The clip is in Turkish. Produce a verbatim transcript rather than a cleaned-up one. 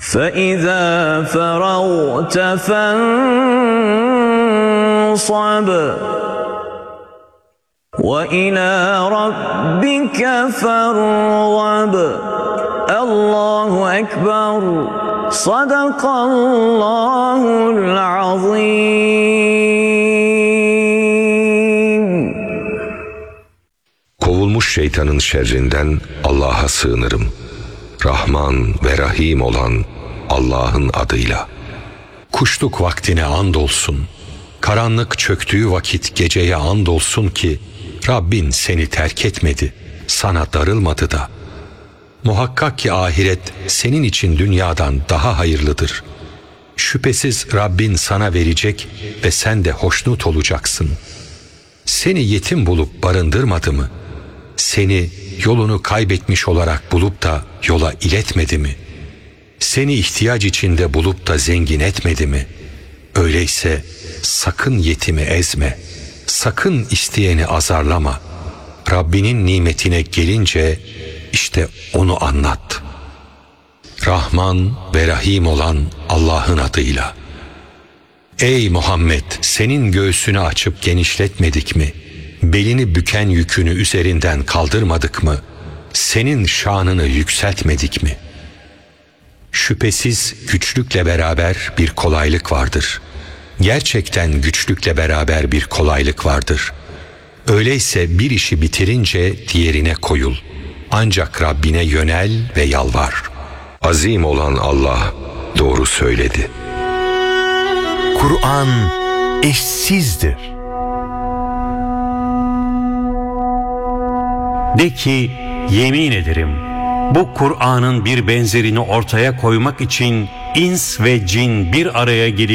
فَإِذَا فَرَغْتَ فَانصَبْ وَإِلَى رَبِّكَ فَارْغَب. Allahu Ekber. Sadakallahul azim. Kovulmuş şeytanın şerrinden Allah'a sığınırım. Rahman ve Rahim olan Allah'ın adıyla. Kuşluk vaktine andolsun, karanlık çöktüğü vakit geceye andolsun ki Rabbin seni terk etmedi, sana darılmadı da. Muhakkak ki ahiret senin için dünyadan daha hayırlıdır. Şüphesiz Rabbin sana verecek ve sen de hoşnut olacaksın. Seni yetim bulup barındırmadı mı? Seni yolunu kaybetmiş olarak bulup da yola iletmedi mi? Seni ihtiyaç içinde bulup da zengin etmedi mi? Öyleyse sakın yetimi ezme, sakın isteyeni azarlama. Rabbinin nimetine gelince işte onu anlat. Rahman ve Rahim olan Allah'ın adıyla. Ey Muhammed, senin göğsünü açıp genişletmedik mi? Belini büken yükünü üzerinden kaldırmadık mı? Senin şanını yükseltmedik mi? Şüphesiz güçlükle beraber bir kolaylık vardır. Gerçekten güçlükle beraber bir kolaylık vardır. Öyleyse bir işi bitirince diğerine koyul. Ancak Rabbine yönel ve yalvar. Azim olan Allah doğru söyledi. Kur'an eşsizdir. De ki, yemin ederim, bu Kur'an'ın bir benzerini ortaya koymak için ins ve cin bir araya gelip